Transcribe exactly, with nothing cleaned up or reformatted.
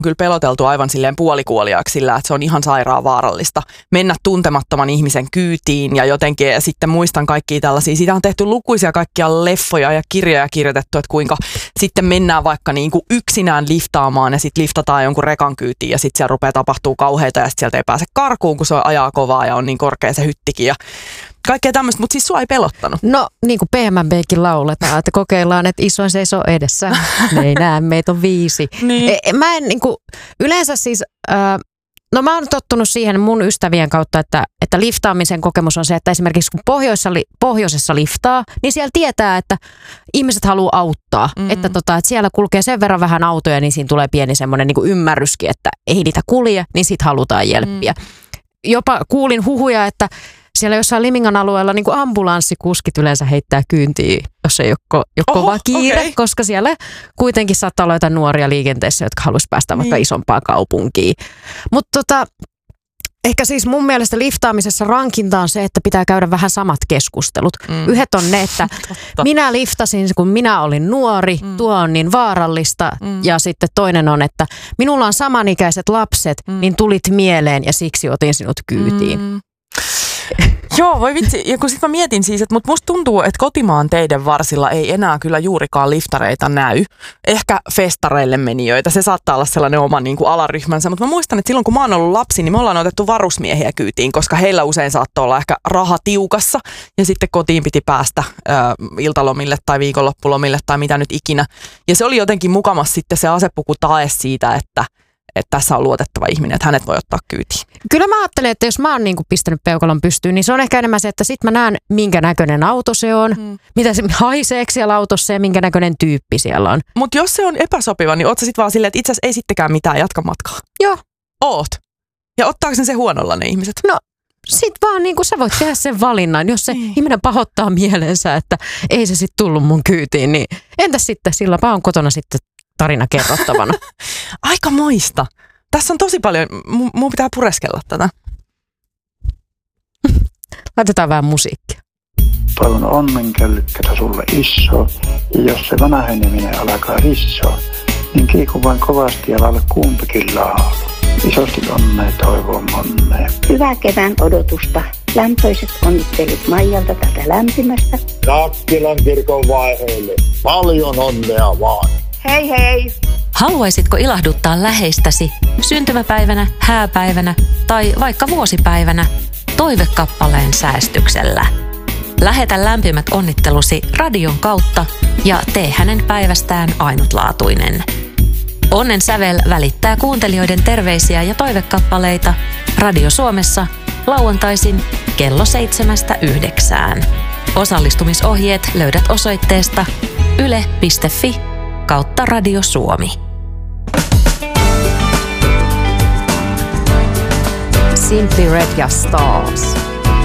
kyllä peloteltu aivan silleen puolikuoliaaksi sillä, että se on ihan sairaan vaarallista mennä tuntemattoman ihmisen kyytiin ja jotenkin, ja sitten muistan kaikkia tällaisia, siitä on tehty lukuisia kaikkia leffoja ja kirjoja kirjoitettu, että kuinka sitten mennään vaikka niin kuin yksinään liftaamaan ja sitten liftataan jonkun rekan kyytiin ja sitten siellä rupeaa tapahtuu kauheita ja sitten sieltä ei pääse karkuun, kun se ajaa kovaa ja on niin korkea se hyttikin ja kaikkea tämmöistä, mutta siis sua ei pelottanut. No niin kuin P M B:kin lauletaan, että kokeillaan, että isoin seisoo edessä. Me ei näe, meitä on viisi. Niin. E, mä en niin kuin, yleensä siis, äh, no mä oon tottunut siihen mun ystävien kautta, että, että liftaamisen kokemus on se, että esimerkiksi kun pohjoisessa, pohjoisessa liftaa, niin siellä tietää, että ihmiset haluaa auttaa. Mm. Että, tota, että siellä kulkee sen verran vähän autoja, niin siinä tulee pieni semmoinen niin kuin ymmärryskin, että ei niitä kulje, niin sit halutaan jelppiä. Mm. Jopa kuulin huhuja, että siellä jossain Limingan alueella niin kuin ambulanssikuskit yleensä heittää kyyntiä, jos ei ole, ole kova kiire, okay. Koska siellä kuitenkin saattaa olla jotain nuoria liikenteessä, jotka haluaisi päästä vaikka niin. Isompaan kaupunkiin. Mutta tota, ehkä siis mun mielestä liftaamisessa rankinta on se, että pitää käydä vähän samat keskustelut. Mm. Yhdet on ne, että minä liftasin, kun minä olin nuori, mm. tuo on niin vaarallista. Mm. Ja sitten toinen on, että minulla on samanikäiset lapset, mm. niin tulit mieleen ja siksi otin sinut kyytiin. Mm. Joo, voi vitsi. Ja kun sit mä mietin siis, että musta tuntuu, että kotimaan teiden varsilla ei enää kyllä juurikaan liftareita näy. Ehkä festareille menijöitä. Se saattaa olla sellainen oma niin kuin alaryhmänsä. Mutta mä muistan, että silloin kun mä oon ollut lapsi, niin me ollaan otettu varusmiehiä kyytiin, koska heillä usein saattoi olla ehkä raha tiukassa. Ja sitten kotiin piti päästä ö, iltalomille tai viikonloppulomille tai mitä nyt ikinä. Ja se oli jotenkin mukamas sitten se asepuku tae siitä, että että tässä on luotettava ihminen, että hänet voi ottaa kyytiin. Kyllä mä ajattelen, että jos mä oon niinku pistänyt peukalon pystyyn, niin se on ehkä enemmän se, että sit mä näen, minkä näköinen auto se on, mm. mitä se haiseeksi siellä autossa ja minkä näköinen tyyppi siellä on. Mutta jos se on epäsopiva, niin oot sä sit vaan silleen, että itse asiassa ei sittenkään mitään, jatka matkaa. Joo. Oot. Ja ottaako sen se huonolla ne ihmiset? No sit vaan niinku sä voit tehdä sen valinnan. Jos se mm. ihminen pahoittaa mielensä, että ei se sit tullut mun kyytiin, niin entäs sitten, sillä on kotona sitten tarina kerrottavana. Aika moista. Tässä on tosi paljon, M- mun pitää pureskella tätä. Laitetaan vähän musiikkia. Toivon onnenkällykkätä sulle iso, ja jos se vanheneminen alkaa rissoa, niin kiiku vain kovasti ja laula kumpikin laulu. Isosti onnea toivon monnea. Hyvää kevään odotusta. Lämpöiset onnittelut Maijalta tätä lämpimästä. Nakkilan kirkon vaiheelle. Paljon onnea vaan. Hei hei! Haluaisitko ilahduttaa läheistäsi syntymäpäivänä, hääpäivänä tai vaikka vuosipäivänä toivekappaleen säästyksellä? Lähetä lämpimät onnittelusi radion kautta ja tee hänen päivästään ainutlaatuinen. Onnen sävel välittää kuuntelijoiden terveisiä ja toivekappaleita Radio Suomessa lauantaisin kello seitsemästä yhdeksään. Osallistumisohjeet löydät osoitteesta yle piste fi kautta Radio Suomi. Simply Red ja Stars.